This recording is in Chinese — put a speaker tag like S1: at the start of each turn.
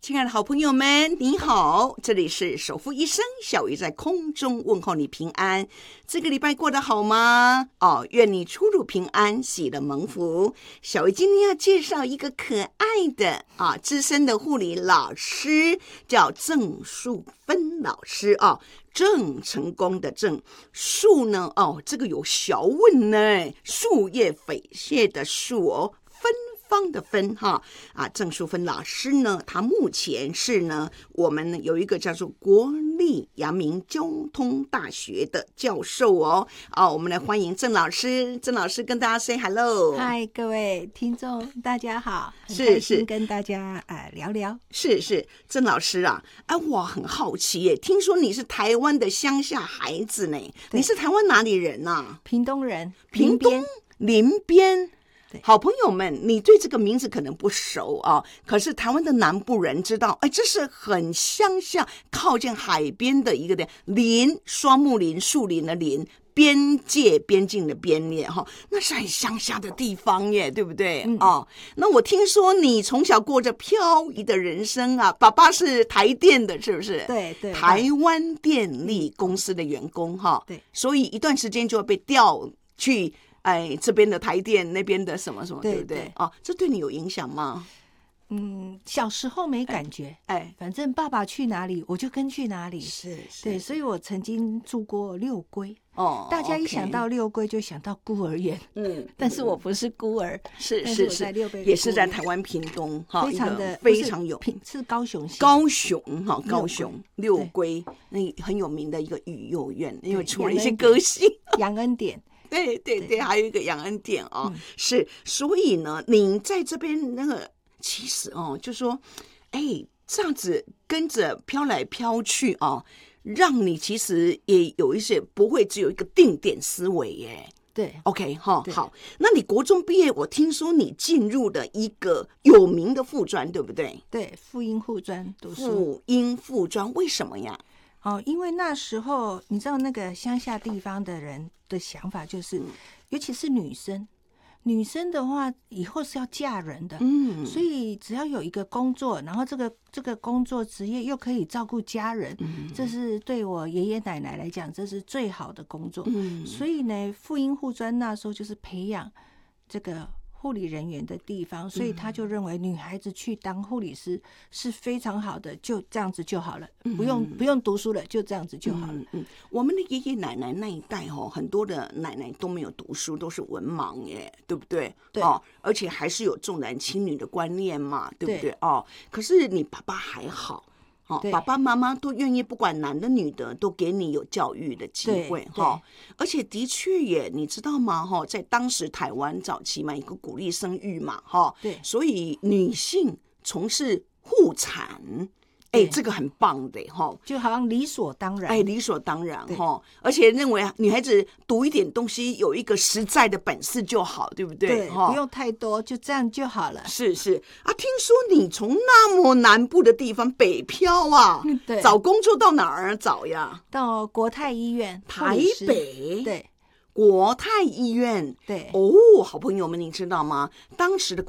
S1: 亲爱的好朋友们，你好，这里是守护医生小鱼在空中问候你平安。这个礼拜过得好吗？愿你出入平安，喜乐蒙福。小鱼今天要介绍一个可爱的资深的护理老师，叫郑淑芬老师郑成功的郑，树呢这个有学问呢，树叶匪蟹的树芬方的芬郑淑芬老师呢，他目前是呢，我们有一个叫做国立阳明交通大学的教授我们来欢迎郑老师。郑老师跟大家 say hello。
S2: 嗨，各位听众大家好，很开心跟大家聊聊。
S1: 是郑老师我很好奇耶，听说你是台湾的乡下孩子呢？你是台湾哪里人
S2: 屏东人，
S1: 屏东林边。好朋友们，你对这个名字可能不熟可是台湾的南部人知道，这是很乡下靠近海边的一个林，双木林，树林的林，边界边境的边界那是很乡下的地方耶，对不对？那我听说你从小过着漂移的人生爸爸是台电的，是不是？
S2: 对，
S1: 台湾电力公司的员工
S2: 对，
S1: 所以一段时间就要被调去这边的台电，那边的什么什么，对不对？这对你有影响吗？
S2: 小时候没感觉，反正爸爸去哪里我就跟去哪里，
S1: 是
S2: 对，所以我曾经住过六龟大家一想到六龟就想到孤儿院，但是我不是孤儿，
S1: 是，
S2: 也
S1: 是在台湾屏东
S2: 非常有，是高雄县，
S1: 高雄六龟那很有名的一个育幼院，因为出了一些歌星，
S2: 杨恩典。
S1: 对，还有一个杨恩典是，所以呢，你在这边那个，其实就说，这样子跟着飘来飘去让你其实也有一些不会只有一个定点思维耶。
S2: 对
S1: ，OK 好，那你国中毕业，我听说你进入了一个有名的附专，对不对？
S2: 对，妇婴附专读书。
S1: 妇婴附专为什么呀？
S2: 因为那时候你知道那个乡下地方的人的想法就是，尤其是女生的话以后是要嫁人的，所以只要有一个工作，然后这个工作职业又可以照顾家人，这是对我爷爷奶奶来讲这是最好的工作，所以呢妇婴护专那时候就是培养这个护理人员的地方，所以他就认为女孩子去当护理师是非常好的，就这样子就好了，不用读书了，就这样子就好了。
S1: 我们的爷爷奶奶那一代很多的奶奶都没有读书，都是文盲耶，对不对？
S2: 对
S1: 而且还是有重男轻女的观念嘛，对不对？可是你爸爸还好。爸爸妈妈都愿意，不管男的女的，都给你有教育的机会而且的确也，你知道吗？在当时台湾早期嘛，一个鼓励生育嘛
S2: 对，
S1: 所以女性从事护产。这个很棒的
S2: 就好像理所当然，
S1: 理所当然而且认为女孩子读一点东西，有一个实在的本事就好，对不对？
S2: 对，不用太多，就这样就好了。
S1: 是听说你从那么南部的地方北漂
S2: 对，
S1: 找工作到哪儿找呀？
S2: 到国泰医院，
S1: 台北。
S2: 对。
S1: 国泰医院，
S2: 对
S1: 好朋友们，你知道吗？当时的